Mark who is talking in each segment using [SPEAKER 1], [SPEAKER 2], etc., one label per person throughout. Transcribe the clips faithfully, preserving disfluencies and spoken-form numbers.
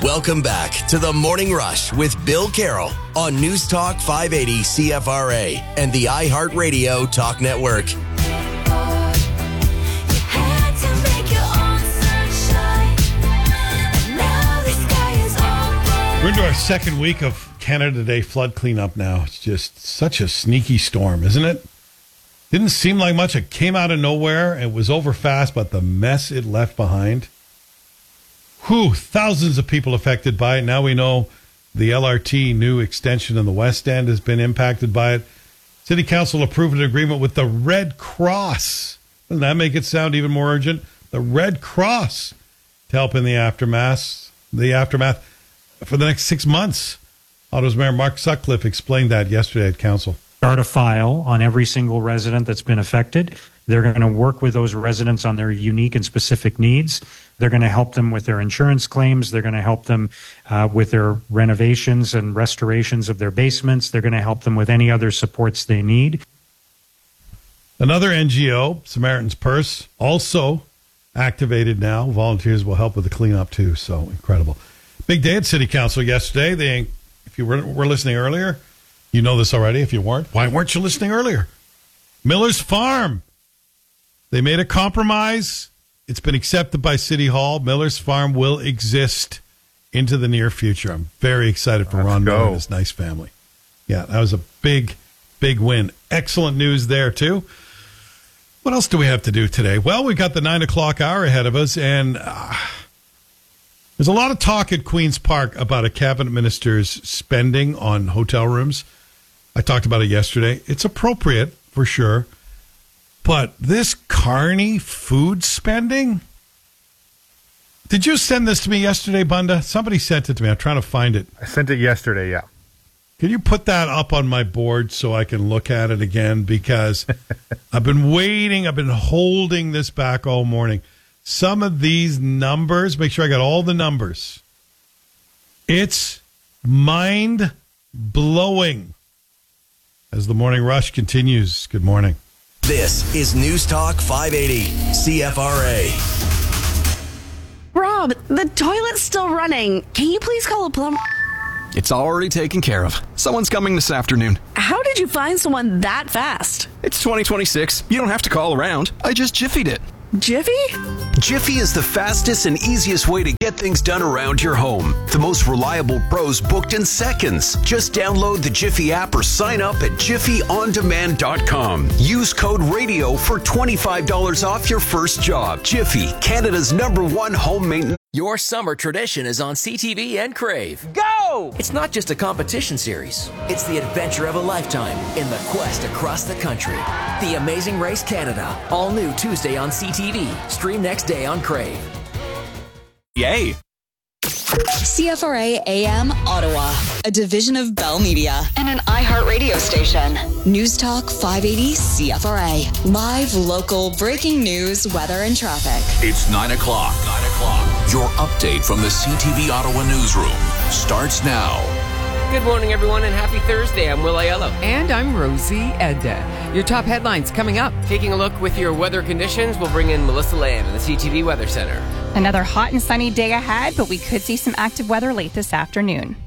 [SPEAKER 1] Welcome back to the Morning Rush with Bill Carroll on News Talk five eighty C F R A and the iHeartRadio Talk Network.
[SPEAKER 2] We're into our second week of Canada Day flood cleanup now. It's just such a sneaky storm, isn't it? Didn't seem like much. It came out of nowhere. It was over fast, but the mess it left behind. Whew, thousands of people affected by it. Now we know the L R T new extension in the West End has been impacted by it. City Council approved an agreement with the Red Cross. Doesn't that make it sound even more urgent? The Red Cross to help in the aftermath. The aftermath for the next six months. Ottawa's Mayor Mark Sutcliffe explained that yesterday at Council.
[SPEAKER 3] Start a file on every single resident that's been affected. They're going to work with those residents on their unique and specific needs. They're going to help them with their insurance claims. They're going to help them uh, with their renovations and restorations of their basements. They're going to help them with any other supports they need.
[SPEAKER 2] Another N G O, Samaritan's Purse, also activated now. Volunteers will help with the cleanup too. So incredible. Big day at City Council yesterday. They, if you were, were listening earlier, you know this already. If you weren't, why weren't you listening earlier? Miller's Farm. They made a compromise. It's been accepted by City Hall. Miller's Farm will exist into the near future. I'm very excited for
[SPEAKER 4] Let's
[SPEAKER 2] Ron
[SPEAKER 4] go.
[SPEAKER 2] Miller and his nice family. Yeah, that was a big, big win. Excellent news there, too. What else do we have to do today? Well, we got the nine o'clock hour ahead of us, and uh, there's a lot of talk at Queen's Park about a cabinet minister's spending on hotel rooms. I talked about it yesterday. It's appropriate, for sure. But this Carney food spending? Did you send this to me yesterday, Bunda? Somebody sent it to me. I'm trying to find it.
[SPEAKER 4] I sent it yesterday, yeah.
[SPEAKER 2] Can you put that up on my board so I can look at it again? Because I've been waiting. I've been holding this back all morning. Some of these numbers, make sure I got all the numbers. It's mind-blowing. As the Morning Rush continues, good morning.
[SPEAKER 1] This is News Talk five eighty C F R A.
[SPEAKER 5] Rob, the toilet's still running. Can you please call a plumber?
[SPEAKER 6] It's already taken care of. Someone's coming this afternoon.
[SPEAKER 5] How did you find someone that fast?
[SPEAKER 6] It's twenty twenty-six. You don't have to call around. I just Jiffied it.
[SPEAKER 5] Jiffy?
[SPEAKER 1] Jiffy is the fastest and easiest way to get things done around your home. The most reliable pros booked in seconds. Just download the Jiffy app or sign up at jiffy on demand dot com. Use code RADIO for twenty-five dollars off your first job. Jiffy, Canada's number one home maintenance.
[SPEAKER 7] Your summer tradition is on C T V and Crave.
[SPEAKER 8] Go!
[SPEAKER 7] It's not just a competition series. It's the adventure of a lifetime in the quest across the country. The Amazing Race Canada. All new Tuesday on C T V. Stream next day on Crave.
[SPEAKER 6] Yay!
[SPEAKER 9] C F R A A M Ottawa, a division of Bell Media and an iHeartRadio station. News Talk five eighty C F R A. Live, local, breaking news, weather, and traffic.
[SPEAKER 10] It's nine o'clock. nine o'clock. Your update from the C T V Ottawa newsroom starts now.
[SPEAKER 8] Good morning, everyone, and happy Thursday. I'm Will Aiello.
[SPEAKER 11] And I'm Rosie Edda. Your top headlines coming up.
[SPEAKER 8] Taking a look with your weather conditions, we'll bring in Melissa Lamb in the C T V Weather Center.
[SPEAKER 12] Another hot and sunny day ahead, but we could see some active weather late this afternoon.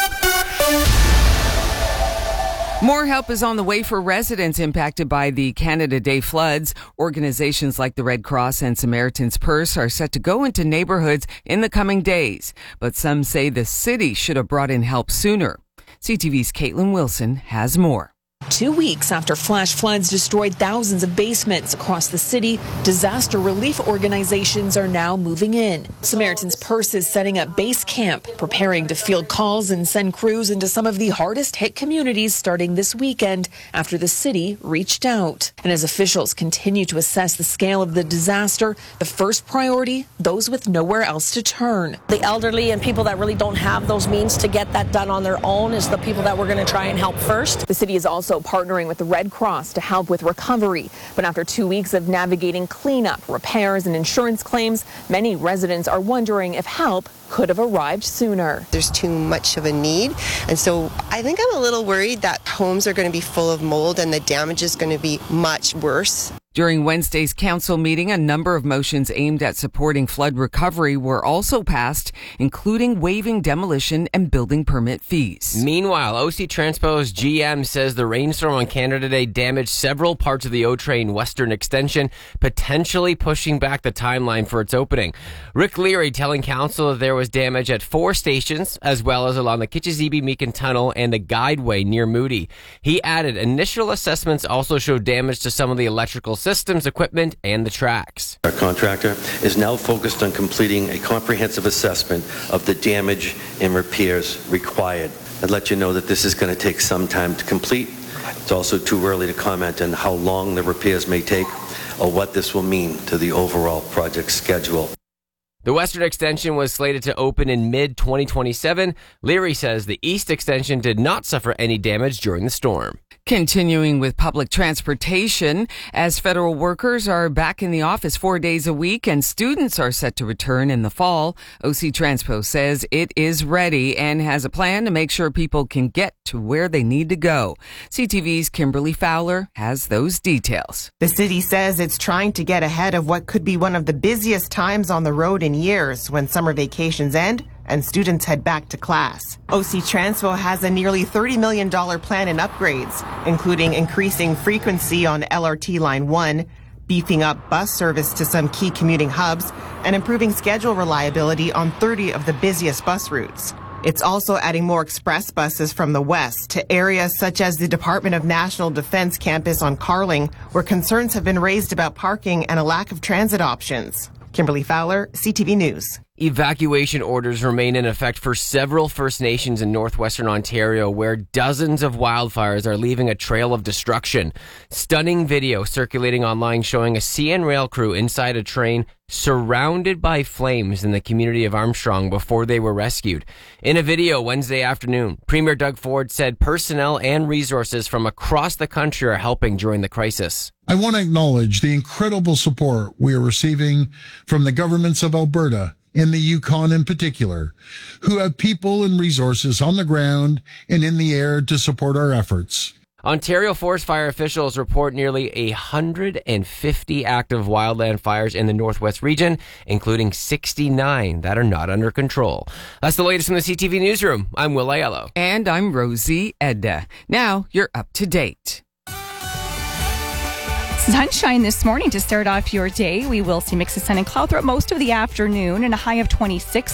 [SPEAKER 11] More help is on the way for residents impacted by the Canada Day floods. Organizations like the Red Cross and Samaritan's Purse are set to go into neighborhoods in the coming days. But some say the city should have brought in help sooner. C T V's Caitlin Wilson has more.
[SPEAKER 13] Two weeks after flash floods destroyed thousands of basements across the city, disaster relief organizations are now moving in. Samaritan's Purse is setting up base camp, preparing to field calls and send crews into some of the hardest hit communities starting this weekend after the city reached out. And as officials continue to assess the scale of the disaster, the first priority, those with nowhere else to turn.
[SPEAKER 14] The elderly and people that really don't have those means to get that done on their own is the people that we're going to try and help first.
[SPEAKER 13] The city is also partnering with the Red Cross to help with recovery. But after two weeks of navigating cleanup, repairs, and insurance claims, many residents are wondering if help could have arrived sooner.
[SPEAKER 15] There's too much of a need. And so I think I'm a little worried that homes are going to be full of mold and the damage is going to be much worse.
[SPEAKER 11] During Wednesday's council meeting, a number of motions aimed at supporting flood recovery were also passed, including waiving demolition and building permit fees.
[SPEAKER 8] Meanwhile, O C Transpo's G M says the rainstorm on Canada Day damaged several parts of the O-Train Western Extension, potentially pushing back the timeline for its opening. Rick Leary telling council that there was damage at four stations, as well as along the Kitchizebe-Meakin Tunnel and the Guideway near Moody. He added initial assessments also showed damage to some of the electrical systems, equipment, and the tracks.
[SPEAKER 4] Our contractor is now focused on completing a comprehensive assessment of the damage and repairs required. I'd let you know that this is going to take some time to complete. It's also too early to comment on how long the repairs may take or what this will mean to the overall project schedule.
[SPEAKER 8] The Western Extension was slated to open in mid twenty twenty-seven. Leary says the East Extension did not suffer any damage during the storm.
[SPEAKER 11] Continuing with public transportation, as federal workers are back in the office four days a week and students are set to return in the fall, O C Transpo says it is ready and has a plan to make sure people can get to where they need to go. C T V's Kimberly Fowler has those details.
[SPEAKER 16] The city says it's trying to get ahead of what could be one of the busiest times on the road in years when summer vacations end and students head back to class. O C Transpo has a nearly thirty million dollars plan in upgrades, including increasing frequency on L R T Line one, beefing up bus service to some key commuting hubs, and improving schedule reliability on thirty of the busiest bus routes. It's also adding more express buses from the west to areas such as the Department of National Defense campus on Carling, where concerns have been raised about parking and a lack of transit options. Kimberly Fowler, C T V News.
[SPEAKER 8] Evacuation orders remain in effect for several First Nations in northwestern Ontario, where dozens of wildfires are leaving a trail of destruction. Stunning video circulating online showing a C N Rail crew inside a train surrounded by flames in the community of Armstrong before they were rescued. In a video Wednesday afternoon, Premier Doug Ford said personnel and resources from across the country are helping during the crisis.
[SPEAKER 17] I want to acknowledge the incredible support we are receiving from the governments of Alberta and the Yukon in particular, who have people and resources on the ground and in the air to support our efforts.
[SPEAKER 8] Ontario forest fire officials report nearly one hundred fifty active wildland fires in the Northwest region, including sixty-nine that are not under control. That's the latest from the C T V Newsroom. I'm Will Aiello.
[SPEAKER 11] And I'm Rosie Edda. Now you're up to date.
[SPEAKER 12] Sunshine this morning to start off your day. We will see mixes of sun and cloud throughout most of the afternoon and a high of twenty-six.